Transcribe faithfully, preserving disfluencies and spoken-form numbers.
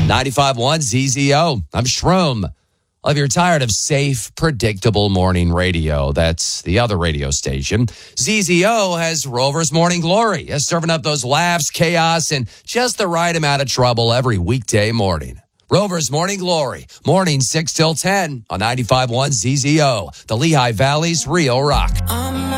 ninety-five point one Z Z O. I'm Shroom. Well, if you're tired of safe, predictable morning radio, that's the other radio station. Z Z O has Rover's Morning Glory, is serving up those laughs, chaos, and just the right amount of trouble every weekday morning. Rover's Morning Glory, morning six till ten on ninety-five point one Z Z O, the Lehigh Valley's Real Rock.